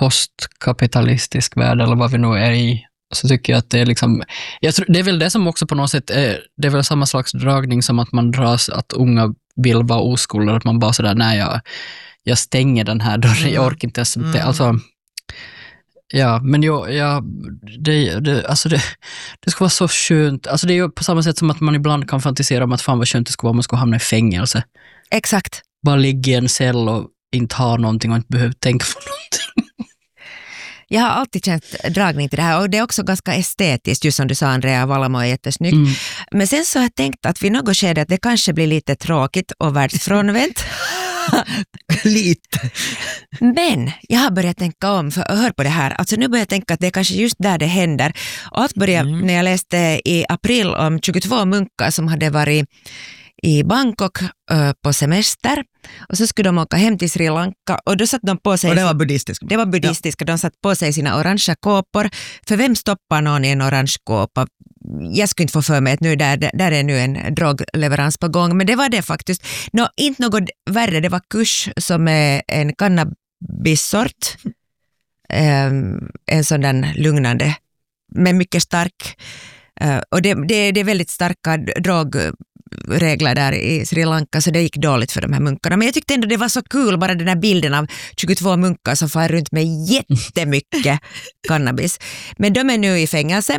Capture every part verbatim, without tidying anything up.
postkapitalistisk värld eller vad vi nu är i, så tycker jag att det är liksom, jag tror, det är väl det som också på något sätt är, det är väl samma slags dragning som att man dras, att unga vill vara oskulder, att man bara sådär, nej jag, jag stänger den här dörren, mm. jag orkar inte ens, mm. alltså ja, men jo, ja, det, det, alltså det, det skulle vara så skönt, alltså det är ju på samma sätt som att man ibland kan fantisera om att fan vad skönt det skulle vara om man skulle hamna i fängelse. Exakt. Bara ligga i en cell och inte ha någonting och inte behöva tänka på någonting. Jag har alltid känt dragning till det här och det är också ganska estetiskt, just som du sa Andrea, Valamo är jättesnygg. Mm. Men sen så har jag tänkt att vid något skede att det kanske blir lite tråkigt och världsfrånvänt. Lite. Men jag har börjat tänka om, för hör på det här, alltså nu börjar jag tänka att det är kanske just där det händer. Och att börja, mm. när jag läste i april om tjugotvå munkar som hade varit i Bangkok uh, på semester och så skulle de åka hem till Sri Lanka och då satt de på sig... Och det var buddhistiska. Det var buddhistiska, ja. De satt på sig sina orangea kåpor. För vem stoppar någon i en orange kåpa? Jag skulle inte få för mig att nu där, där är nu en drogleverans på gång, men det var det faktiskt. Nå, inte något värre, det var kush som är en cannabissort. um, en sån där lugnande, men mycket stark. Uh, och det, det, det är väldigt starka drogregler där i Sri Lanka, så det gick dåligt för de här munkarna. Men jag tyckte ändå det var så kul, bara den här bilden av tjugotvå munkar som far runt med jättemycket cannabis. Men de är nu i fängelse.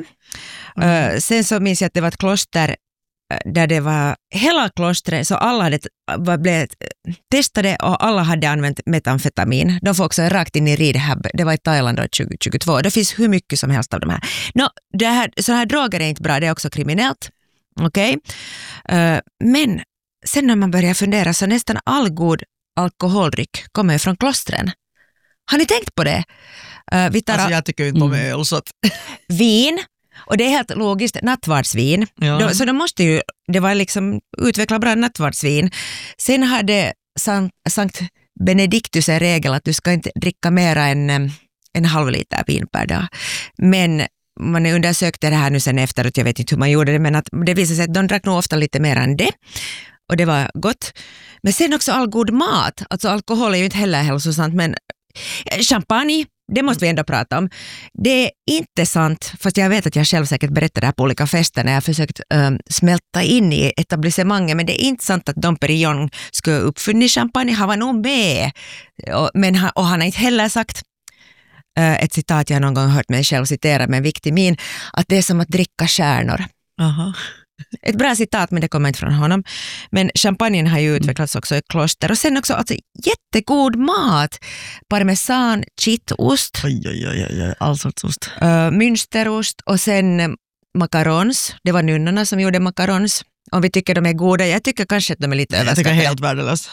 Mm. Uh, sen så minns jag att det var ett kloster där det var hela klostret, så alla hade blivit testade och alla hade använt metamfetamin. De får också rakt in i rehab. Det var i Thailand då tjugo tjugotvå. Det finns hur mycket som helst av de här. Nå, det här, så här droger är inte bra, det är också kriminellt. Okej? Okay? Uh, men sen när man börjar fundera så nästan all god alkoholdryck kommer från klostren. Har ni tänkt på det? Uh, vi tar alltså jag tycker inte om mm. öl så att... Vin. Och det är helt logiskt, nattvardsvin. Ja. De, så de måste ju, det var liksom utveckla bra nattvardsvin. Sen hade Sankt, Sankt Benedictus en regel att du ska inte dricka mer än en halv liter vin per dag. Men man undersökte det här nu sen efteråt, jag vet inte hur man gjorde det, men att det visade sig att de drack nog ofta lite mer än det. Och det var gott. Men sen också all god mat. Alltså alkohol är ju inte heller hälsosamt, men champagne, det måste vi ändå prata om. Det är inte sant, fast jag vet att jag själv säkert berättar det här på olika fester när jag har försökt um, smälta in i etablissemanget, men det är inte sant att Dom Perignon skulle uppfunnit champagne. Han var nog med, och, men han, och han har inte heller sagt uh, ett citat jag någon gång hört mig själv citera med en viktig min, att det är som att dricka stjärnor. Aha. Ett bra citat, men det kommer inte från honom. Men champagnen har ju utvecklats också i kloster. Och sen också alltså, jättegod mat. Parmesan, kittost. Oj, oj, oj, oj. All sorts ost. Uh, münsterost och sen macarons. Det var nunnorna som gjorde macarons. Om vi tycker de är goda. Jag tycker kanske att de är lite överskattade. Jag tycker helt värdelöst.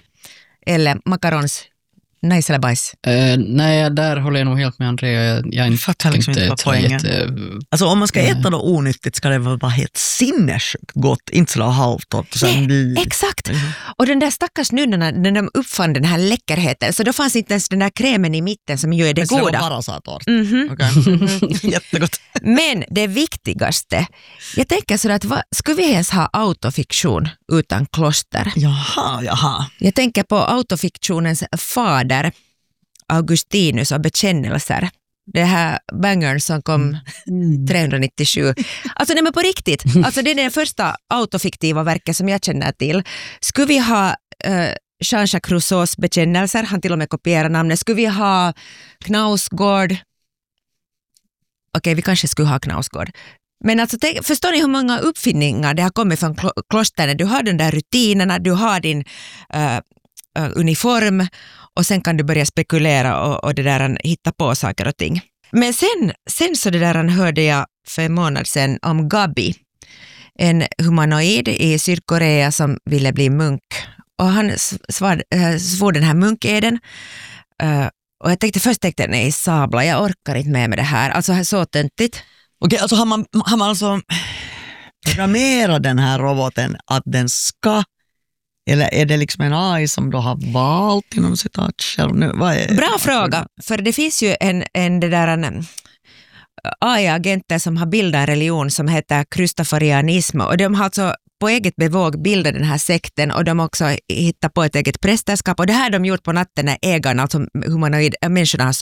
Eller macarons. Nice eller bajs? Uh, nej, där håller jag nog helt med Andrea. Jag, jag fattar liksom inte vad poängen. Jätte... Alltså om man ska äta något onyttigt ska det vara helt sinnessjukt gott, inte så halvtott. Nej, blir... exakt. Mm. Och den där stackars nunnorna, när de uppfann den här läckerheten, så då fanns inte ens den där krämen i mitten som gör det men goda. Det var bara så torrt. Mm-hmm. Okay. Mm-hmm. Jättegott. Men det viktigaste, jag tänker så att vad, skulle vi ens ha autofiktion utan kloster? Jaha, jaha. Jag tänker på autofiktionens fader Augustinus och bekännelser. Det här bangern som kom mm. trehundranittiosju. Alltså nej men på riktigt. Alltså det är det första autofiktiva verket som jag känner till. Skulle vi ha uh, Jean-Jacques Rousseaus bekännelser, han till och med kopierar namnet. Skulle vi ha Knausgård? Okej, okay, vi kanske skulle ha Knausgård. Men alltså, te- förstår ni hur många uppfinningar det har kommit från kl- klostren? Du har den där rutinerna, du har din uh, uh, uniform och sen kan du börja spekulera och, och det där, hitta på saker och ting. Men sen, sen så det där hörde jag för en månad sedan om Gabi, en humanoid i Sydkorea som ville bli munk. Och han svar, äh, svor den här munkeden. Uh, och jag tänkte först tänkte nej sabla, jag orkar inte med med det här. Alltså så töntigt. Okej, alltså har man, har man alltså programmerat den här roboten att den ska, eller är det liksom en A I som då har valt inom citat själv nu? Vad är, bra fråga, för det finns ju en, en det där en A I-agenter som har bildat en religion som heter kristoforianism och de har alltså på eget bevåg bildat den här sekten och de har också hittat på ett eget prästerskap och det här har de gjort på natten när ägarna, alltså humanoid, människorna har